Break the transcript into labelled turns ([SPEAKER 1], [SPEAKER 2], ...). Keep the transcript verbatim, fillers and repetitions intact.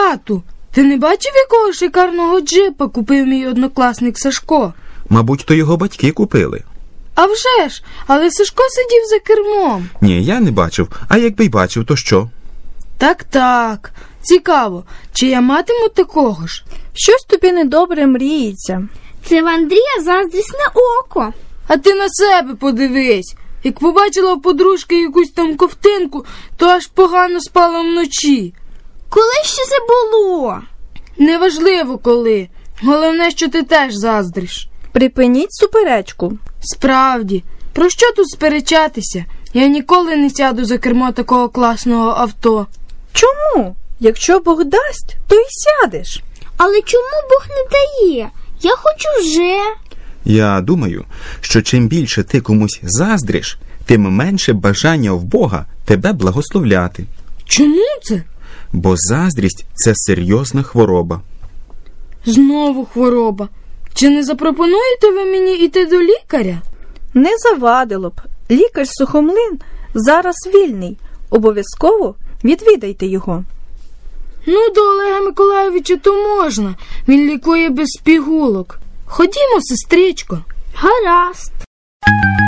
[SPEAKER 1] Тату, ти не бачив, якого шикарного джипа купив мій однокласник Сашко?
[SPEAKER 2] Мабуть, то його батьки купили.
[SPEAKER 1] А вже ж, але Сашко сидів за кермом.
[SPEAKER 2] Ні, я не бачив. А якби й бачив, то що?
[SPEAKER 1] Так-так. Цікаво, чи я матиму такого ж?
[SPEAKER 3] Щось тобі недобре мріється.
[SPEAKER 4] Це в Андрія заздрісне око.
[SPEAKER 1] А ти на себе подивись. Як побачила у подружки якусь там ковтинку, то аж погано спала вночі.
[SPEAKER 4] Коли ще це було?
[SPEAKER 1] Неважливо коли. Головне, що ти теж заздриш.
[SPEAKER 3] Припиніть суперечку.
[SPEAKER 1] Справді, про що тут сперечатися? Я ніколи не сяду за кермо такого класного авто.
[SPEAKER 3] Чому? Якщо Бог дасть, то й сядеш.
[SPEAKER 4] Але чому Бог не дає? Я хочу вже.
[SPEAKER 2] Я думаю, що чим більше ти комусь заздриш, тим менше бажання в Бога тебе благословляти.
[SPEAKER 1] Чому це?
[SPEAKER 2] Бо заздрість – це серйозна хвороба.
[SPEAKER 1] Знову хвороба. Чи не запропонуєте ви мені йти до лікаря?
[SPEAKER 3] Не завадило б. Лікар Сухомлин зараз вільний. Обов'язково відвідайте його.
[SPEAKER 1] Ну, до Олега Миколайовича то можна. Він лікує без пігулок. Ходімо, сестричко.
[SPEAKER 4] Гаразд.